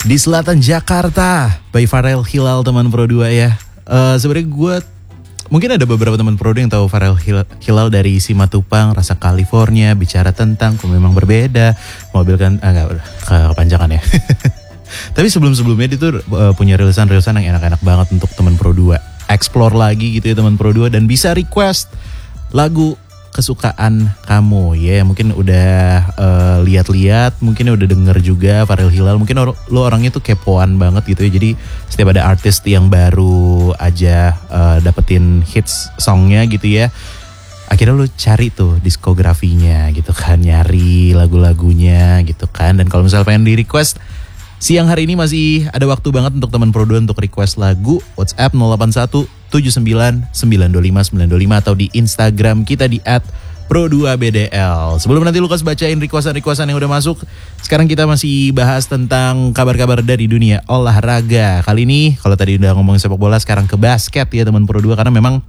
Di selatan Jakarta by Farel Hilal, teman Pro 2 ya. Sebenarnya gue mungkin ada beberapa teman Pro 2 yang tahu Farel Hilal dari Simatupang, Rasa California, Bicara Tentang, Ku Memang Berbeda, Mobil Kan, enggak, kepanjangan ya. Tapi sebelum-sebelumnya dia tuh punya rilisan-rilisan yang enak-enak banget untuk teman Pro 2. Explore lagi gitu ya teman Pro 2, dan bisa request lagu kesukaan kamu ya. Mungkin udah lihat-lihat, mungkin udah denger juga Farel Hilal. Mungkin lo orangnya tuh kepoan banget gitu ya. Jadi setiap ada artis yang baru aja dapetin hits songnya gitu ya, akhirnya lo cari tuh diskografinya gitu kan, nyari lagu-lagunya gitu kan. Dan kalau misalnya pengen di request, siang hari ini masih ada waktu banget untuk teman Pro 2 untuk request lagu. WhatsApp 081 79 925 925 atau di Instagram kita di @pro2bdl. Sebelum nanti Lukas bacain requestan yang udah masuk, sekarang kita masih bahas tentang kabar-kabar dari dunia olahraga. Kali ini kalau tadi udah ngomongin sepak bola, sekarang ke basket ya teman Pro 2, karena memang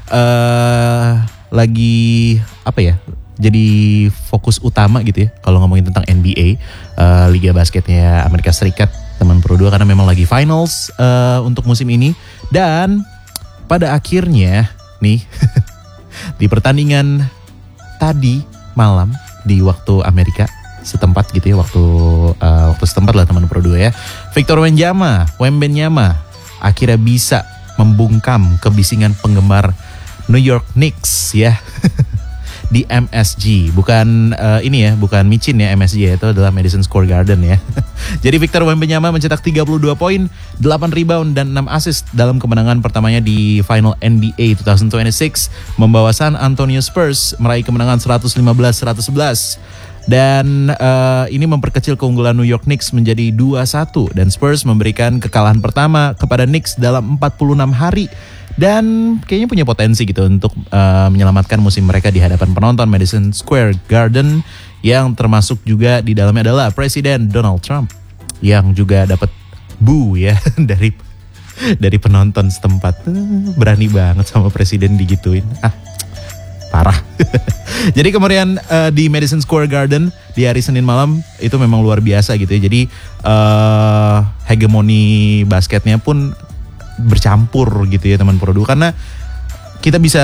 lagi apa ya, jadi fokus utama gitu ya kalau ngomongin tentang NBA, Liga Basketnya Amerika Serikat teman Pro 2, karena memang lagi finals untuk musim ini. Dan pada akhirnya nih di pertandingan tadi malam di waktu Amerika setempat gitu ya, waktu setempat lah teman Pro 2 ya, Victor Wembanyama akhirnya bisa membungkam kebisingan penggemar New York Knicks ya. Di MSG, bukan ini ya, bukan micin ya, MSG ya, itu adalah Madison Square Garden ya. Jadi Victor Wembanyama mencetak 32 poin, 8 rebound dan 6 assist dalam kemenangan pertamanya di Final NBA 2026, membawa San Antonio Spurs meraih kemenangan 115-111. Dan ini memperkecil keunggulan New York Knicks menjadi 2-1, dan Spurs memberikan kekalahan pertama kepada Knicks dalam 46 hari. Dan kayaknya punya potensi gitu untuk menyelamatkan musim mereka di hadapan penonton Madison Square Garden, yang termasuk juga di dalamnya adalah Presiden Donald Trump, yang juga dapat boo ya dari penonton setempat. Berani banget sama presiden digituin, parah. Jadi kemeriahan di Madison Square Garden di hari Senin malam itu memang luar biasa gitu ya. Jadi hegemoni basketnya pun bercampur gitu ya teman Pro 2, karena kita bisa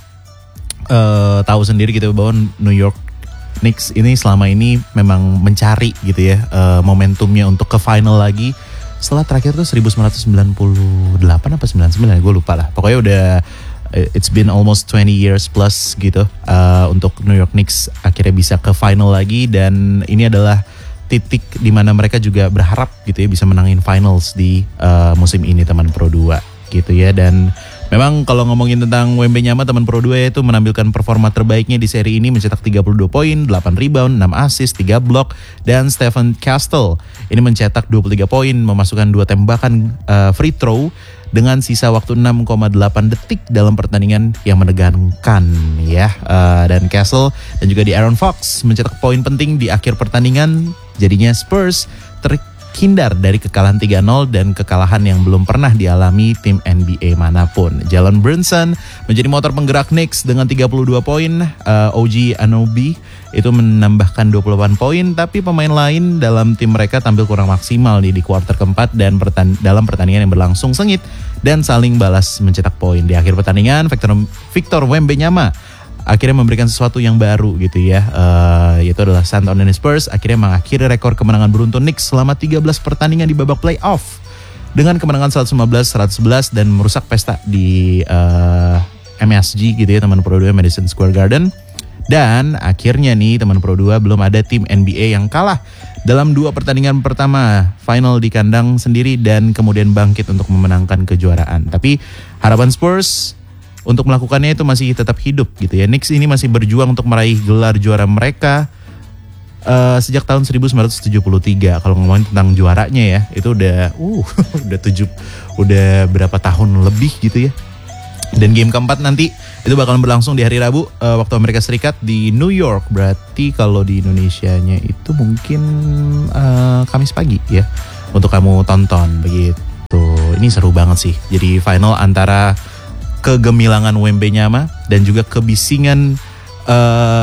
tahu sendiri gitu bahwa New York Knicks ini selama ini memang mencari gitu ya momentumnya untuk ke final lagi setelah terakhir tuh 1998 apa 99 ya, gue lupa lah. Pokoknya udah it's been almost 20 years plus gitu untuk New York Knicks akhirnya bisa ke final lagi. Dan ini adalah titik di mana mereka juga berharap gitu ya bisa menangin finals di musim ini teman Pro 2 gitu ya. Dan memang kalau ngomongin tentang Wembanyama, teman Pro 2 itu menampilkan performa terbaiknya di seri ini, mencetak 32 poin, 8 rebound, 6 assist, 3 block. Dan Stephen Castle ini mencetak 23 poin, memasukkan 2 tembakan free throw dengan sisa waktu 6,8 detik dalam pertandingan yang menegangkan ya. Dan Castle dan juga di Aaron Fox mencetak poin penting di akhir pertandingan. Jadinya Spurs terhindar dari kekalahan 3-0 dan kekalahan yang belum pernah dialami tim NBA manapun. Jalen Brunson menjadi motor penggerak Knicks dengan 32 poin. OG Anunoby itu menambahkan 28 poin, tapi pemain lain dalam tim mereka tampil kurang maksimal di kuarter keempat dan dalam pertandingan yang berlangsung sengit dan saling balas mencetak poin. Di akhir pertandingan, Victor Wembanyama akhirnya memberikan sesuatu yang baru gitu ya, yaitu adalah San Antonio Spurs akhirnya mengakhiri rekor kemenangan beruntun Knicks selama 13 pertandingan di babak playoff dengan kemenangan 115-111 dan merusak pesta di MSG gitu ya teman Pro 2 Madison Square Garden. Dan akhirnya nih teman Pro 2, belum ada tim NBA yang kalah dalam 2 pertandingan pertama final di kandang sendiri dan kemudian bangkit untuk memenangkan kejuaraan. Tapi harapan Spurs untuk melakukannya itu masih tetap hidup gitu ya. Knicks ini masih berjuang untuk meraih gelar juara mereka sejak tahun 1973. Kalau ngomongin tentang juaranya ya, itu udah udah berapa tahun lebih gitu ya. Dan game keempat nanti itu bakalan berlangsung di hari Rabu waktu Amerika Serikat di New York. Berarti kalau di Indonesianya itu mungkin Kamis pagi ya untuk kamu tonton begitu. Ini seru banget sih. Jadi final antara kegemilangan Wembanyama dan juga kebisingan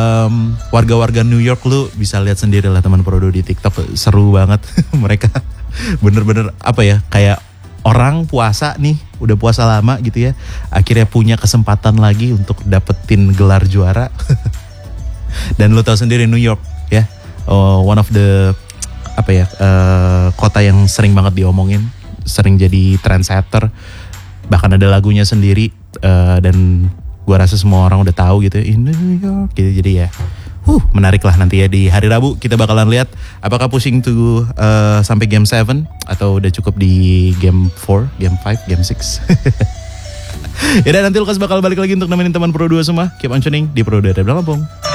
warga-warga New York. Lu bisa lihat sendiri lah teman Pro 2 di TikTok, seru banget mereka Bener-bener apa ya, kayak orang puasa nih, udah puasa lama gitu ya, akhirnya punya kesempatan lagi untuk dapetin gelar juara. Dan lu tahu sendiri New York ya, one of the apa ya, kota yang sering banget diomongin, sering jadi trendsetter, bahkan ada lagunya sendiri, dan gua rasa semua orang udah tahu gitu ya, in New York gitu. Jadi ya menarik lah nanti ya di hari Rabu kita bakalan lihat apakah pushing to sampai game 7 atau udah cukup di game 4, game 5, game 6. Ya dan nanti Lukas bakal balik lagi untuk nemenin teman Pro 2 semua. Keep on tuning di Pro 2 dari Lampung.